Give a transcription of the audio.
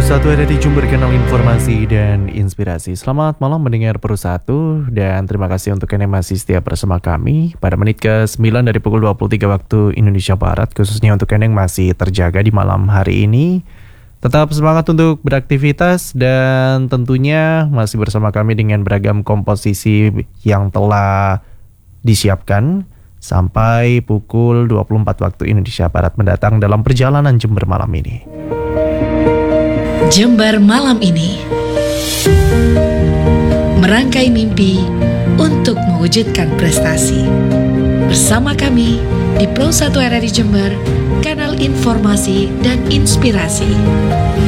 Satu ada di Jember, kanal informasi dan inspirasi. Selamat malam mendengar Persatu, dan terima kasih untuk yang masih setia bersama kami pada menit ke-9 dari pukul 23 waktu Indonesia Barat, khususnya untuk yang masih terjaga di malam hari ini. Tetap semangat untuk beraktivitas dan tentunya masih bersama kami dengan beragam komposisi yang telah disiapkan sampai pukul 24 waktu Indonesia Barat mendatang dalam perjalanan Jember malam ini. Jember malam ini merangkai mimpi untuk mewujudkan prestasi. Bersama kami di Pro 1 RRI Jember, kanal informasi dan inspirasi.